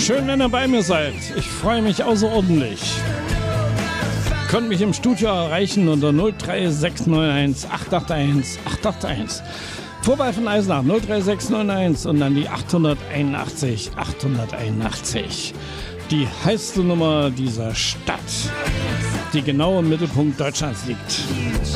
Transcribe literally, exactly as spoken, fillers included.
Schön, wenn ihr bei mir seid. Ich freue mich außerordentlich. Könnt mich im Studio erreichen unter null drei sechs neun eins acht acht eins acht acht eins. Vorbei von Eisenach null drei sechs neun eins und dann die achthunderteinundachtzig achthunderteinundachtzig. Die heißeste Nummer dieser Stadt, die genau im Mittelpunkt Deutschlands liegt.